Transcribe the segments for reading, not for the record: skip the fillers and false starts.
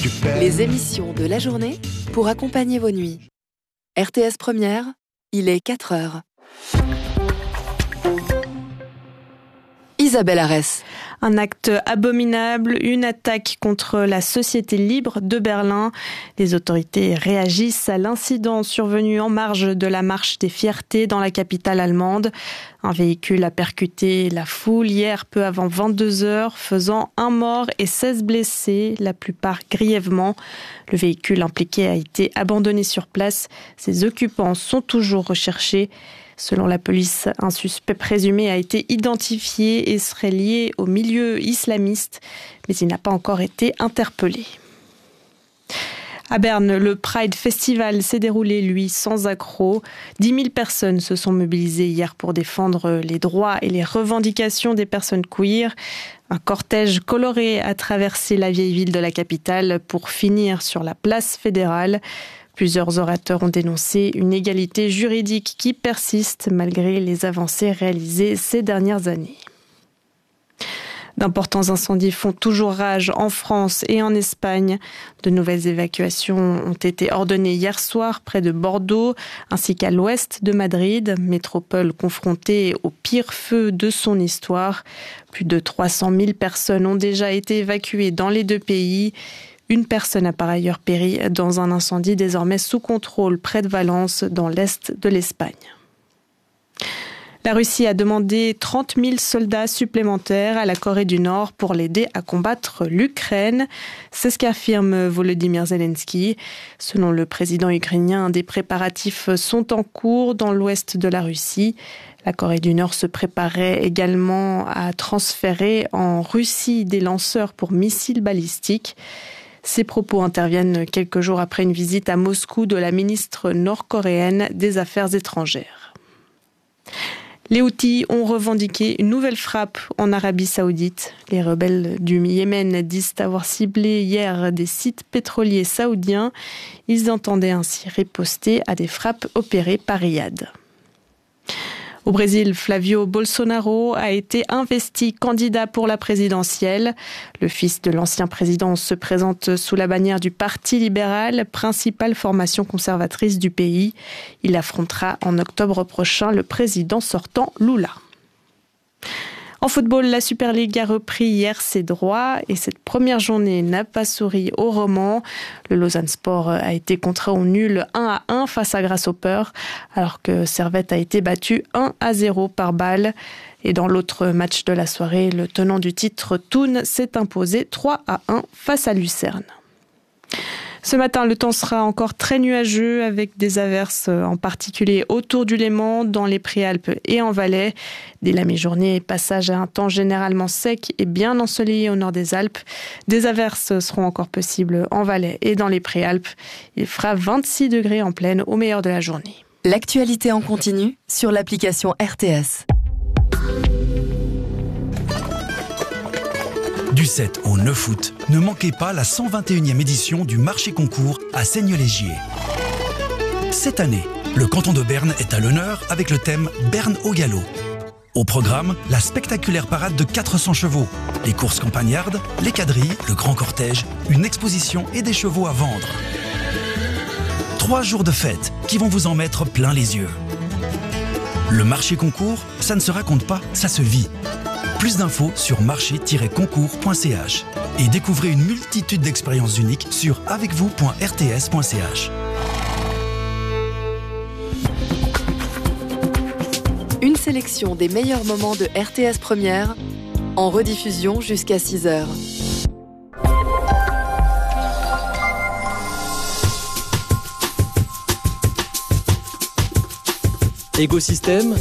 Les émissions de la journée pour accompagner vos nuits. RTS Première, il est 4 heures. Isabelle Arès. Un acte abominable, une attaque contre la Société libre de Berlin. Les autorités réagissent à l'incident survenu en marge de la marche des fiertés dans la capitale allemande. Un véhicule a percuté la foule hier peu avant 22h, faisant 1 mort et 16 blessés, la plupart grièvement. Le véhicule impliqué a été abandonné sur place. Ses occupants sont toujours recherchés. Selon la police, un suspect présumé a été identifié et serait lié au milieu islamiste, mais il n'a pas encore été interpellé. À Berne, le Pride Festival s'est déroulé, lui, sans accroc. 10 000 personnes se sont mobilisées hier pour défendre les droits et les revendications des personnes queer. Un cortège coloré a traversé la vieille ville de la capitale pour finir sur la place fédérale. Plusieurs orateurs ont dénoncé une égalité juridique qui persiste malgré les avancées réalisées ces dernières années. D'importants incendies font toujours rage en France et en Espagne. De nouvelles évacuations ont été ordonnées hier soir près de Bordeaux, ainsi qu'à l'ouest de Madrid, métropole confrontée au pire feu de son histoire. Plus de 300 000 personnes ont déjà été évacuées dans les deux pays. Une personne a par ailleurs péri dans un incendie désormais sous contrôle près de Valence, dans l'est de l'Espagne. La Russie a demandé 30 000 soldats supplémentaires à la Corée du Nord pour l'aider à combattre l'Ukraine. C'est ce qu'affirme Volodymyr Zelensky. Selon le président ukrainien, des préparatifs sont en cours dans l'ouest de la Russie. La Corée du Nord se préparait également à transférer en Russie des lanceurs pour missiles balistiques. Ces propos interviennent quelques jours après une visite à Moscou de la ministre nord-coréenne des Affaires étrangères. Les Houthis ont revendiqué une nouvelle frappe en Arabie Saoudite. Les rebelles du Yémen disent avoir ciblé hier des sites pétroliers saoudiens. Ils entendaient ainsi riposter à des frappes opérées par Riyad. Au Brésil, Flavio Bolsonaro a été investi candidat pour la présidentielle. Le fils de l'ancien président se présente sous la bannière du Parti libéral, principale formation conservatrice du pays. Il affrontera en octobre prochain le président sortant Lula. En football, la Super League a repris hier ses droits et cette première journée n'a pas souri aux Romans. Le Lausanne Sport a été contraint au nul 1-1 face à Grasshopper, alors que Servette a été battu 1-0 par Bâle. Et dans l'autre match de la soirée, le tenant du titre Thun s'est imposé 3-1 face à Lucerne. Ce matin, le temps sera encore très nuageux avec des averses en particulier autour du Léman, dans les Préalpes et en Valais. Dès la mi-journée, passage à un temps généralement sec et bien ensoleillé au nord des Alpes. Des averses seront encore possibles en Valais et dans les Préalpes. Il fera 26 degrés en pleine au meilleur de la journée. L'actualité en continu sur l'application RTS. Du 7 au 9 août, ne manquez pas la 121e édition du marché concours à Seignelay-Gier. Cette année, le canton de Berne est à l'honneur avec le thème Berne au galop. Au programme, la spectaculaire parade de 400 chevaux, les courses campagnardes, les quadrilles, le grand cortège, une exposition et des chevaux à vendre. 3 jours de fête qui vont vous en mettre plein les yeux. Le marché concours, ça ne se raconte pas, ça se vit. Plus d'infos sur marché-concours.ch et découvrez une multitude d'expériences uniques sur avecvous.rts.ch. Une sélection des meilleurs moments de RTS Première en rediffusion jusqu'à 6 heures. Écosystème.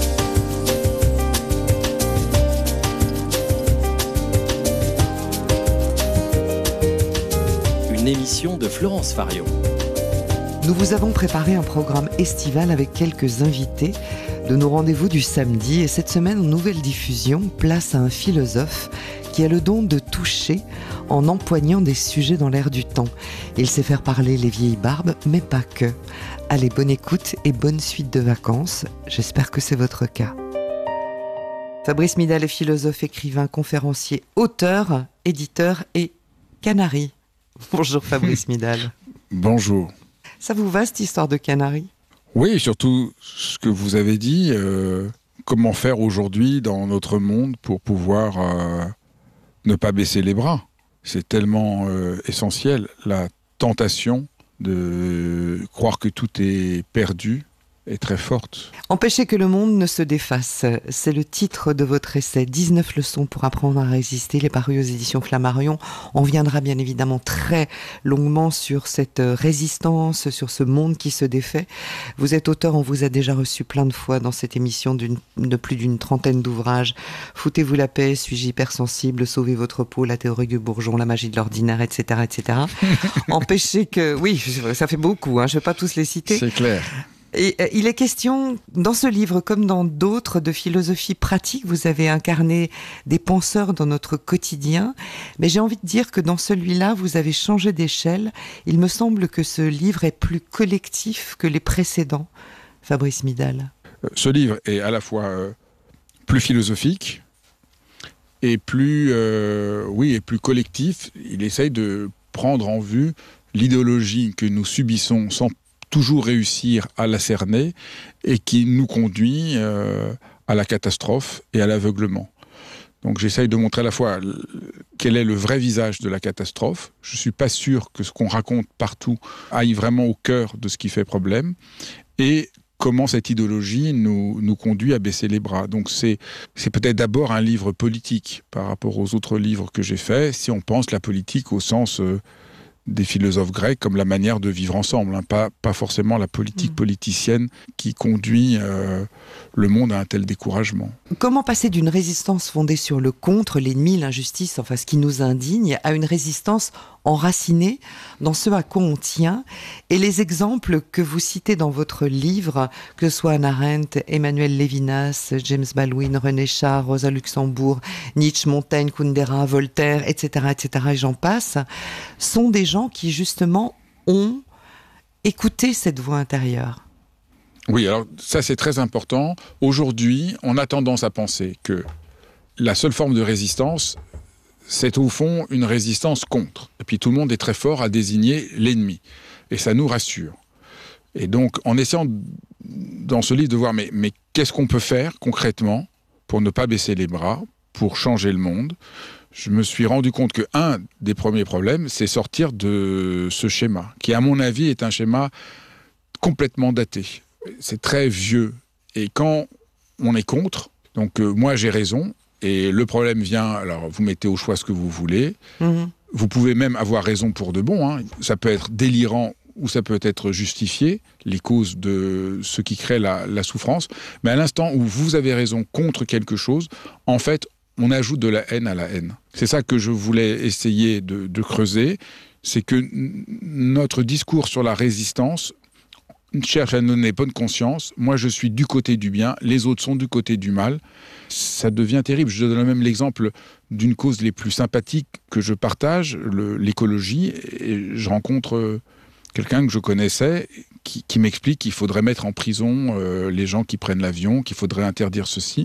Une émission de Florence Farion. Nous vous avons préparé un programme estival avec quelques invités de nos rendez-vous du samedi. Et cette semaine, en nouvelle diffusion, place à un philosophe qui a le don de toucher en empoignant des sujets dans l'air du temps. Il sait faire parler les vieilles barbes, mais pas que. Allez, bonne écoute et bonne suite de vacances. J'espère que c'est votre cas. Fabrice Midal est philosophe, écrivain, conférencier, auteur, éditeur et canari. Bonjour Fabrice Midal. Bonjour. Ça vous va cette histoire de Canaries ? Oui, surtout ce que vous avez dit, comment faire aujourd'hui dans notre monde pour pouvoir ne pas baisser les bras. C'est tellement essentiel, la tentation de croire que tout est perdu est très forte. Empêcher que le monde ne se défasse, c'est le titre de votre essai 19 leçons pour apprendre à résister. Il est paru aux éditions Flammarion. On viendra bien évidemment très longuement sur cette résistance, sur ce monde qui se défait. Vous êtes auteur, on vous a déjà reçu plein de fois dans cette émission de plus d'une trentaine d'ouvrages. Foutez-vous la paix, suis-je hypersensible, sauvez votre peau, la théorie du bourgeon, la magie de l'ordinaire, etc. etc. Empêcher que... Oui, ça fait beaucoup, je ne vais pas tous les citer. C'est clair. Et il est question, dans ce livre comme dans d'autres, de philosophie pratique. Vous avez incarné des penseurs dans notre quotidien. Mais j'ai envie de dire que dans celui-là, vous avez changé d'échelle. Il me semble que ce livre est plus collectif que les précédents. Fabrice Midal. Ce livre est à la fois plus philosophique et plus collectif. Il essaye de prendre en vue l'idéologie que nous subissons sans toujours réussir à la cerner et qui nous conduit à la catastrophe et à l'aveuglement. Donc j'essaye de montrer à la fois quel est le vrai visage de la catastrophe. Je ne suis pas sûr que ce qu'on raconte partout aille vraiment au cœur de ce qui fait problème et comment cette idéologie nous conduit à baisser les bras. Donc c'est peut-être d'abord un livre politique par rapport aux autres livres que j'ai faits, si on pense la politique au sens... des philosophes grecs comme la manière de vivre ensemble, pas forcément la politique politicienne qui conduit le monde à un tel découragement. Comment passer d'une résistance fondée sur le contre, l'ennemi, l'injustice, enfin ce qui nous indigne, à une résistance enracinée dans ce à quoi on tient? Et les exemples que vous citez dans votre livre, que ce soit Hannah Arendt, Emmanuel Lévinas, James Baldwin, René Char, Rosa Luxembourg, Nietzsche, Montaigne, Kundera, Voltaire, etc., et j'en passe, sont des gens qui justement ont écouté cette voix intérieure. Oui, alors ça c'est très important. Aujourd'hui, on a tendance à penser que la seule forme de résistance, c'est au fond une résistance contre. Et puis tout le monde est très fort à désigner l'ennemi. Et ça nous rassure. Et donc, en essayant dans ce livre de voir, mais qu'est-ce qu'on peut faire concrètement pour ne pas baisser les bras, pour changer le monde, je me suis rendu compte qu'un des premiers problèmes, c'est sortir de ce schéma, qui à mon avis est un schéma complètement daté. C'est très vieux. Et quand on est contre, donc moi j'ai raison, et le problème vient, alors vous mettez au choix ce que vous voulez, vous pouvez même avoir raison pour de bon, ça peut être délirant ou ça peut être justifié, les causes de ce qui crée la souffrance, mais à l'instant où vous avez raison contre quelque chose, en fait, on ajoute de la haine à la haine. C'est ça que je voulais essayer de creuser, c'est que notre discours sur la résistance cherche à donner bonne conscience. Moi, je suis du côté du bien, les autres sont du côté du mal. Ça devient terrible. Je donne même l'exemple d'une cause les plus sympathiques que je partage, l'écologie. Et je rencontre quelqu'un que je connaissais qui m'explique qu'il faudrait mettre en prison les gens qui prennent l'avion, qu'il faudrait interdire ceci.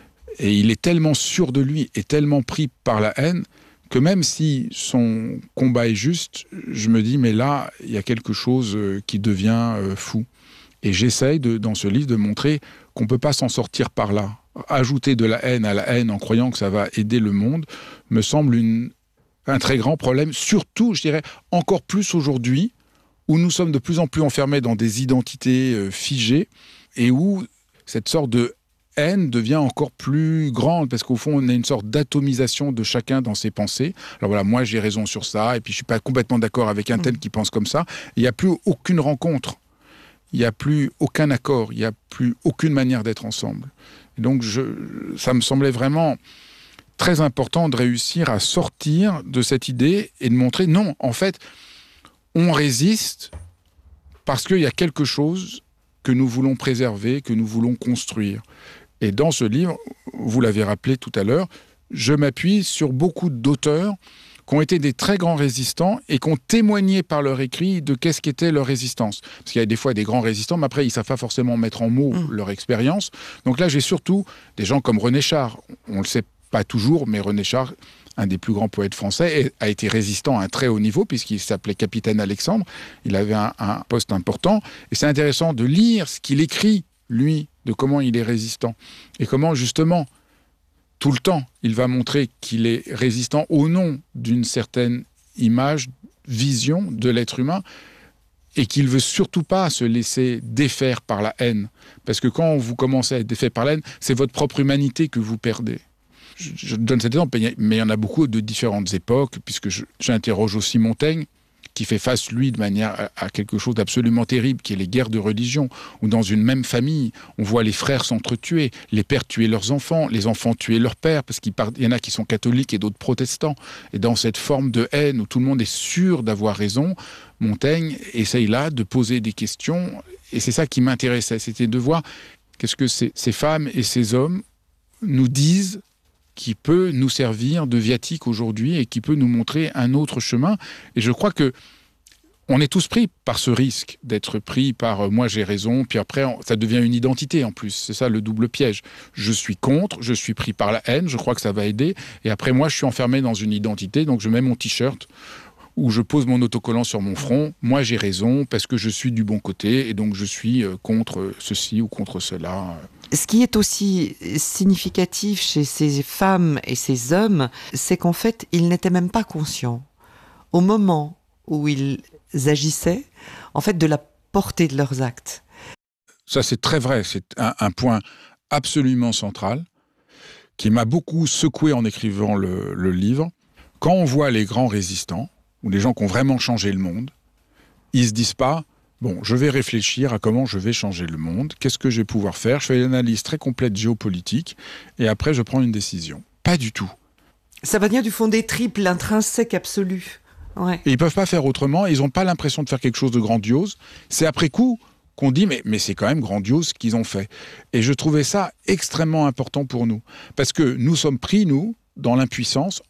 Et il est tellement sûr de lui et tellement pris par la haine que même si son combat est juste, je me dis, mais là, il y a quelque chose qui devient fou. Et j'essaye, dans ce livre, de montrer qu'on ne peut pas s'en sortir par là. Ajouter de la haine à la haine en croyant que ça va aider le monde me semble un très grand problème, surtout, je dirais, encore plus aujourd'hui, où nous sommes de plus en plus enfermés dans des identités figées, et où cette sorte de haine devient encore plus grande, parce qu'au fond, on a une sorte d'atomisation de chacun dans ses pensées. Alors voilà, moi j'ai raison sur ça, et puis je suis pas complètement d'accord avec un tel qui pense comme ça. Il n'y a plus aucune rencontre, il n'y a plus aucun accord, il n'y a plus aucune manière d'être ensemble. Et donc ça me semblait vraiment très important de réussir à sortir de cette idée et de montrer, non, en fait, on résiste parce qu'il y a quelque chose que nous voulons préserver, que nous voulons construire. Et dans ce livre, vous l'avez rappelé tout à l'heure, je m'appuie sur beaucoup d'auteurs qui ont été des très grands résistants et qui ont témoigné par leur écrit de qu'est-ce qu'était leur résistance. Parce qu'il y a des fois des grands résistants, mais après, ils ne savent pas forcément mettre en mots leur expérience. Donc là, j'ai surtout des gens comme René Char. On ne le sait pas toujours, mais René Char, un des plus grands poètes français, et a été résistant à un très haut niveau, puisqu'il s'appelait Capitaine Alexandre. Il avait un poste important. Et c'est intéressant de lire ce qu'il écrit, lui, de comment il est résistant. Et comment, justement, tout le temps, il va montrer qu'il est résistant au nom d'une certaine image, vision de l'être humain, et qu'il ne veut surtout pas se laisser défaire par la haine. Parce que quand vous commencez à être défait par la haine, c'est votre propre humanité que vous perdez. Je donne cet exemple, mais il y en a beaucoup de différentes époques, puisque j'interroge aussi Montaigne, qui fait face, lui, de manière à quelque chose d'absolument terrible, qui est les guerres de religion, où dans une même famille, on voit les frères s'entretuer, les pères tuer leurs enfants, les enfants tuer leurs pères, parce qu'il y en a qui sont catholiques et d'autres protestants. Et dans cette forme de haine, où tout le monde est sûr d'avoir raison, Montaigne essaye là de poser des questions, et c'est ça qui m'intéressait, c'était de voir qu'est-ce que ces femmes et ces hommes nous disent, qui peut nous servir de viatique aujourd'hui et qui peut nous montrer un autre chemin. Et je crois que on est tous pris par ce risque d'être pris par moi j'ai raison, puis après ça devient une identité en plus. C'est ça le double piège. Je suis contre, je suis pris par la haine, je crois que ça va aider, et après moi je suis enfermé dans une identité, donc je mets mon t-shirt où je pose mon autocollant sur mon front, moi j'ai raison parce que je suis du bon côté et donc je suis contre ceci ou contre cela. Ce qui est aussi significatif chez ces femmes et ces hommes, c'est qu'en fait, ils n'étaient même pas conscients, au moment où ils agissaient, en fait, de la portée de leurs actes. Ça, c'est très vrai. C'est un point absolument central qui m'a beaucoup secoué en écrivant le livre. Quand on voit les grands résistants, ou les gens qui ont vraiment changé le monde, ils se disent pas « Bon, je vais réfléchir à comment je vais changer le monde, qu'est-ce que je vais pouvoir faire, je fais une analyse très complète géopolitique, et après je prends une décision. » Pas du tout. Ça va bien du fond des tripes, l'intrinsèque absolu. Ouais. Et ils peuvent pas faire autrement, ils n'ont pas l'impression de faire quelque chose de grandiose. C'est après coup qu'on dit mais c'est quand même grandiose ce qu'ils ont fait. Et je trouvais ça extrêmement important pour nous. Parce que nous sommes pris, nous, dans l'impuissance,